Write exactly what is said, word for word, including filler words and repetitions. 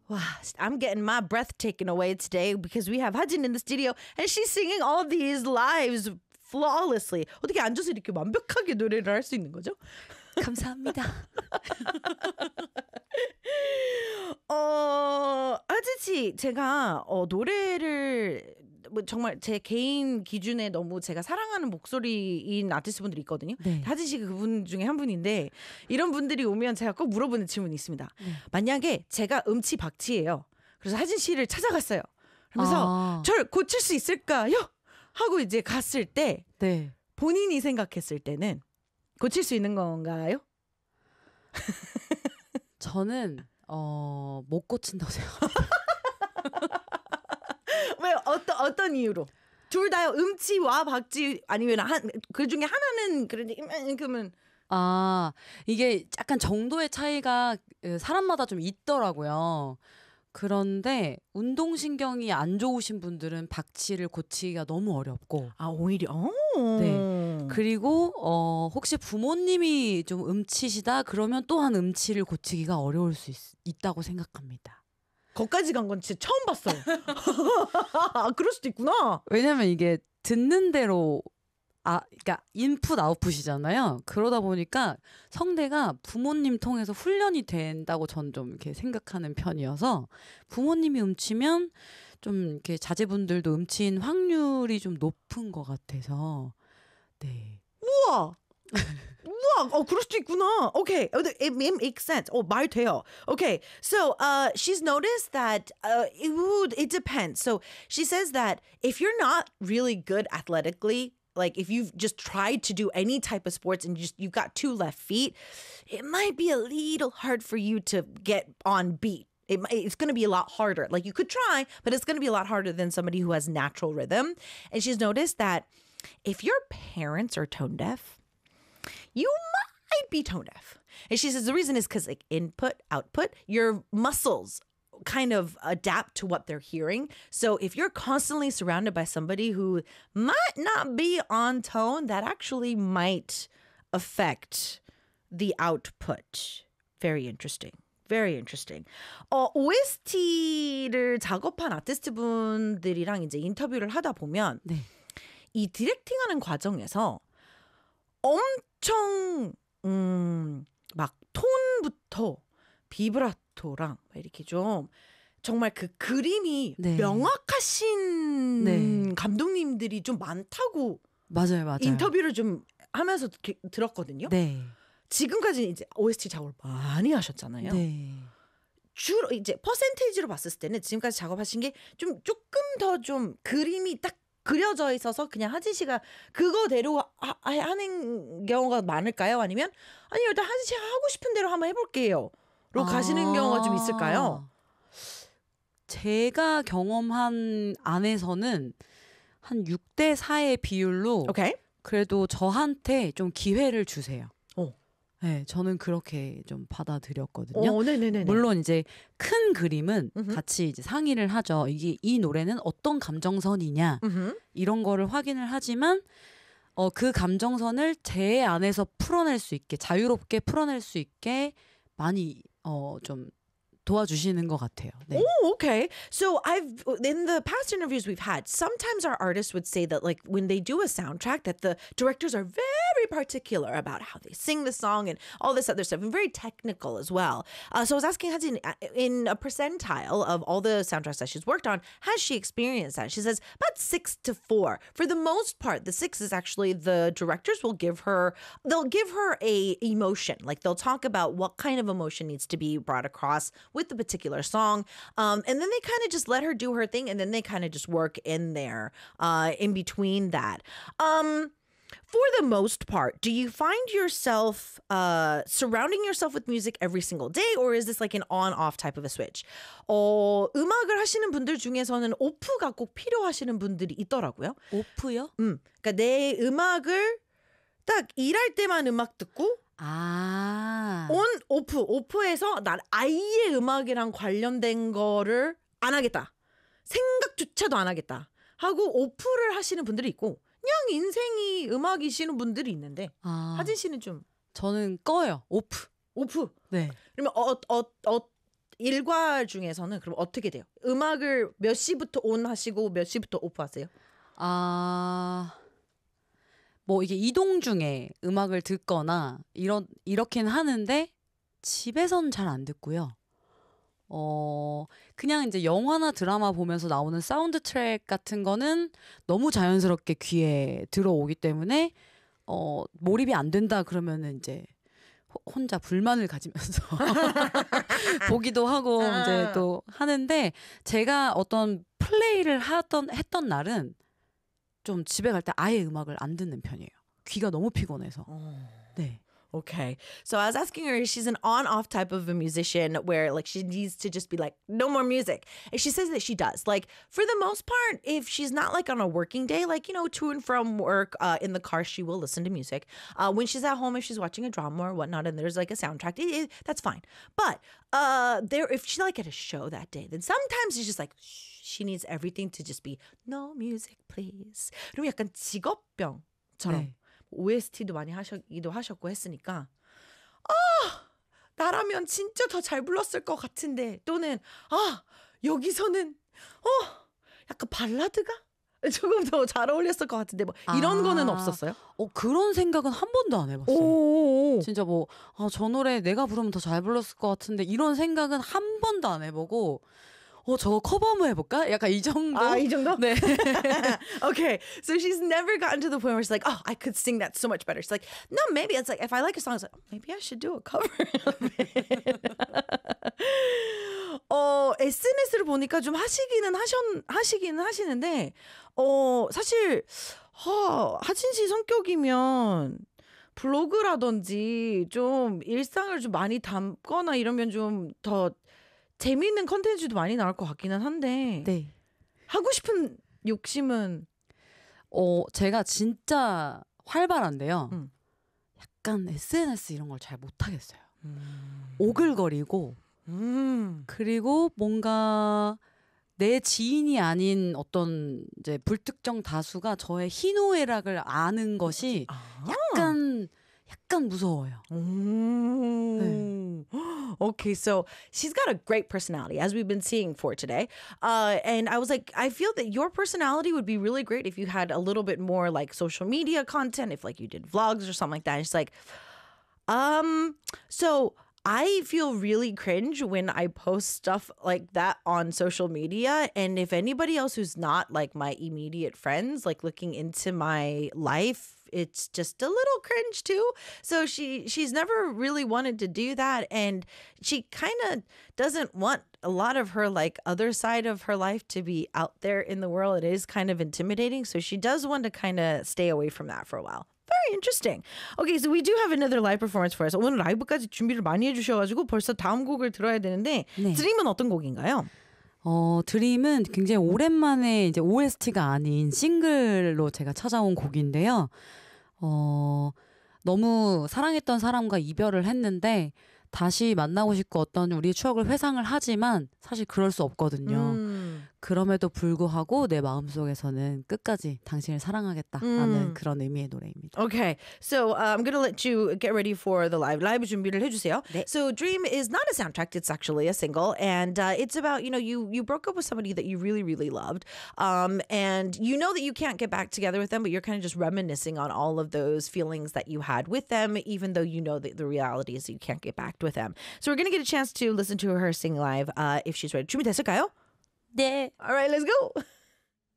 Wow, I'm getting my breath taken away today because we have Hajin in the studio and she's singing all these lives flawlessly. 어떻게 앉아서 이렇게 완벽하게 노래를 할 수 있는 거죠? 감사합니다. 어, 하진 씨, 제가 어, 노래를 뭐 정말 제 개인 기준에 너무 제가 사랑하는 목소리인 아티스트 분들이 있거든요. 네. 하진 씨가 그분 중에 한 분인데 이런 분들이 오면 제가 꼭 물어보는 질문이 있습니다. 네. 만약에 제가 음치 박치예요. 그래서 하진 씨를 찾아갔어요. 그러면서 아. 절 고칠 수 있을까요? 하고 이제 갔을 때 네. 본인이 생각했을 때는 고칠 수 있는 건가요? 저는 어, 못 고친다고 생각합니다. 왜 어떤 어떤 이유로? 둘 다요. 음치와 박치 아니면 한 그 중에 하나는 그런데 그러면 아, 이게 약간 정도의 차이가 사람마다 좀 있더라고요. 그런데 운동신경이 안 좋으신 분들은 박치를 고치기가 너무 어렵고. 아, 오히려. 오. 네. 그리고 어, 혹시 부모님이 좀 음치시다 그러면 또한 음치를 고치기가 어려울 수 있, 있다고 생각합니다. 거기까지 간 건 진짜 처음 봤어요. 아, 그럴 수도 있구나. 왜냐면 이게 듣는 대로 아, 그러니까 인풋 아웃풋이잖아요. 그러다 보니까 성대가 부모님 통해서 훈련이 된다고 전 좀 이렇게 생각하는 편이어서 부모님이 음치면 좀 이렇게 자제분들도 음치인 확률이 좀 높은 것 같아서 네. 우와. 우와, 어, 그럴 수도 있구나. Okay, it, it makes sense. 어, 말 돼요. Okay, so uh, she's noticed that uh, it would, it depends. So she says that if you're not really good athletically, like if you've just tried to do any type of sports and you just you've got two left feet, it might be a little hard for you to get on beat. It, it's going to be a lot harder. Like you could try, but it's going to be a lot harder than somebody who has natural rhythm. And she's noticed that if your parents are tone deaf, you might be tone deaf. And she says the reason is because like input, output, your muscles kind of adapt to what they're hearing. So if you're constantly surrounded by somebody who might not be on tone, that actually might affect the output. Very interesting. Very interesting. 어, 오에스티를 작업한 아티스트 분들이랑 이제 인터뷰를 하다 보면 네. 이 디렉팅하는 과정에서 엄청 음, 막 톤부터 비브라토랑 이렇게 좀 정말 그 그림이 네. 명확하신 네. 감독님들이 좀 많다고 맞아요, 맞아요. 인터뷰를 좀 하면서 기, 들었거든요. 네. 지금까지 이제 오에스티 작업을 많이 하셨잖아요. 네. 주로 이제 퍼센테이지로 봤을 때는 지금까지 작업하신 게 좀 조금 더 좀 그림이 딱 그려져 있어서 그냥 하진 씨가 그거대로 하, 하는 경우가 많을까요? 아니면 아니 일단 하진 씨가 하고 싶은 대로 한번 해볼게요. 로 아. 가시는 경우가 좀 있을까요? 제가 경험한 안에서는 한 육 대 사의 비율로 오케이. 그래도 저한테 좀 기회를 주세요. 어. 네, 저는 그렇게 좀 받아들였거든요. 어, 네네네. 물론 이제 큰 그림은 음흠. 같이 이제 상의를 하죠. 이게 이 노래는 어떤 감정선이냐 음흠. 이런 거를 확인을 하지만 어, 그 감정선을 제 안에서 풀어낼 수 있게 자유롭게 풀어낼 수 있게 많이 어, 좀 도와주시는 것 같아요. 네. Oh, okay. So I've in the past interviews we've had, sometimes our artists would say that like when they do a soundtrack that the directors are very particular about how they sing the song and all this other stuff and very technical as well. Uh, so I was asking Hajin in a percentile of all the soundtracks that she's worked on, has she experienced that? She says about six to four. For the most part, the six is actually the directors will give her, they'll give her a emotion. Like they'll talk about what kind of emotion needs to be brought across with the particular song. Um, and then they kind of just let her do her thing and then they kind of just work in there uh, in between that. Um, for the most part, do you find yourself uh, surrounding yourself with music every single day or is this like an on-off type of a switch? 어, 음악을 하시는 분들 중에서는 오프가 꼭 필요하시는 분들이 있더라고요. 오프요? 음, 그러니까 내 음악을 딱 일할 때만 음악 듣고 아. 온 오프 오프에서 난 아예 음악이랑 관련된 거를 안 하겠다. 생각조차도 안 하겠다. 하고 오프를 하시는 분들이 있고 그냥 인생이 음악이시는 분들이 있는데 아. 하진 씨는 좀 저는 꺼요. 오프. 오프. 네. 그러면 어, 어, 어, 일과 중에서는 그럼 어떻게 돼요? 음악을 몇 시부터 온 하시고 몇 시부터 오프 하세요? 아, 뭐 이게 이동 중에 음악을 듣거나 이런 이렇긴 하는데 집에선 잘 안 듣고요. 어, 그냥 이제 영화나 드라마 보면서 나오는 사운드 트랙 같은 거는 너무 자연스럽게 귀에 들어오기 때문에 어, 몰입이 안 된다 그러면은 이제 호- 혼자 불만을 가지면서 보기도 하고 아. 이제 또 하는데 제가 어떤 플레이를 하던 했던 날은 좀 집에 갈 때 아예 음악을 안 듣는 편이에요. 귀가 너무 피곤해서. 네. Okay. So I was asking her, she's an on-off type of a musician where like she needs to just be like, no more music. And she says that she does. Like for the most part, if she's not like on a working day, like, you know, to and from work, uh, in the car, she will listen to music. Uh, when she's at home, if she's watching a drama or whatnot, and there's like a soundtrack, it, it, that's fine. But uh, there, if she's like at a show that day, then sometimes it's just like, shh, she needs everything to just be no music, please. 그럼 약간 직업병처럼. 네. 오에스티도 많이 하셨기도 하셨고 했으니까 아 나라면 진짜 더 잘 불렀을 것 같은데 또는 아 여기서는 어 약간 발라드가 조금 더 잘 어울렸을 것 같은데 뭐 이런 아. 거는 없었어요? 어, 그런 생각은 한 번도 안 해봤어요. 오. 진짜 뭐, 아, 저 노래 내가 부르면 더 잘 불렀을 것 같은데 이런 생각은 한 번도 안 해보고 어, 저거 커버 한번 해볼까? 약간 이 정도? 아, 이 정도? 네. Okay, so she's never gotten to the point where she's like, oh, I could sing that so much better. She's like, no, maybe it's like if I like a song, it's like, oh, maybe I should do a cover of it. 어, 에스엔에스를 보니까 좀 하시기는 하셨 하시기는 하시는데, 어, 사실 어, 하진 씨 성격이면 블로그라든지 좀 일상을 좀 많이 담거나 이러면 좀 더 재미있는 컨텐츠도 많이 나올 것 같기는 한데 네. 하고 싶은 욕심은 어, 제가 진짜 활발한데요. 음. 약간 에스엔에스 이런 걸 잘 못하겠어요. 음. 오글거리고 음. 그리고 뭔가 내 지인이 아닌 어떤 이제 불특정 다수가 저의 희노애락을 아는 것이 아. 약간 약간 무서워요. 음. Okay, so she's got a great personality, as we've been seeing for today. Uh, and I was like, I feel that your personality would be really great if you had a little bit more like social media content, if like you did vlogs or something like that. And she's like, um, so I feel really cringe when I post stuff like that on social media. And if anybody else who's not like my immediate friends, like looking into my life, it's just a little cringe too. So she she's never really wanted to do that. And she kind of doesn't want a lot of her like other side of her life to be out there in the world. It is kind of intimidating. So she does want to kind of stay away from that for a while. Very interesting. Okay, so we do have another live performance for us. 오늘 라이브까지 준비를 많이 해주셔가지고 벌써 다음 곡을 들어야 되는데 네. 드림은 어떤 곡인가요? 어, 드림은 굉장히 오랜만에 이제 오에스티가 아닌 싱글로 제가 찾아온 곡인데요. 어, 너무 사랑했던 사람과 이별을 했는데 다시 만나고 싶고 어떤 우리의 추억을 회상을 하지만 사실 그럴 수 없거든요. 음. 그럼에도 불구하고 내 마음속에서는 끝까지 당신을 사랑하겠다라는 음. 그런 의미의 노래입니다. Okay, so uh, I'm gonna let you get ready for the live. Live 준비를 해주세요. 네. So Dream is not a soundtrack; it's actually a single, and uh, it's about you know you you broke up with somebody that you really really loved, um, and you know that you can't get back together with them, but you're kind of just reminiscing on all of those feelings that you had with them, even though you know that the reality is that you can't get back with them. So we're gonna get a chance to listen to her sing live uh, if she's ready. 준비됐을까요? 네. All right, let's go.